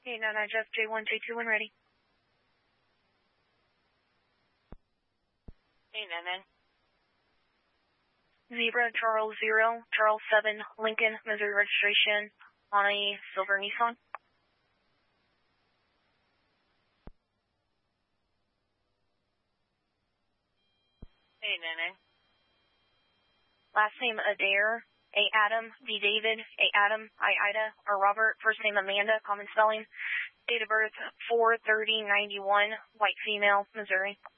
899 Jeff J1J2 when ready. 899. Zebra Charles 0, Charles 7, Lincoln, Missouri registration on a silver Nissan. 899. Last name Adair, A Adam, D David, A Adam, I Ida, or Robert. First name Amanda, common spelling. Date of birth 4/30/91, white female, Missouri.